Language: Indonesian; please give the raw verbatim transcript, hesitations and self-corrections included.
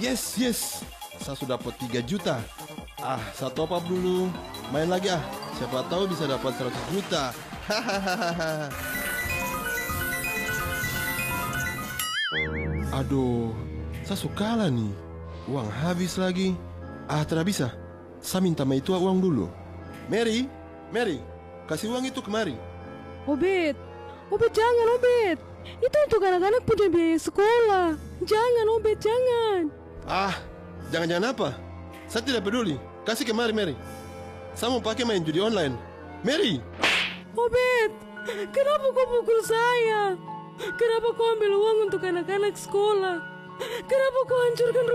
Yes, yes. Saya sudah dapat tiga juta. Ah, saya top up dulu. Main lagi ah. Siapa tahu bisa dapat seratus juta. Hahaha. Aduh, saya suka lah nih. Uang habis lagi. Ah, tidak bisa. Saya minta sama itu uang dulu. Mary, Mary, kasih uang itu kemari. Obed, Obed jangan Obed. Itu untuk anak-anak punya biaya sekolah. Jangan Obed, jangan. Ah, jangan-jangan apa? Saya tidak peduli. Kasih kemari, Mary. Saya mau pakai main judi online. Mary! Obed, kenapa kau pukul saya? Kenapa kau ambil uang untuk anak-anak sekolah? Kenapa kau hancurkan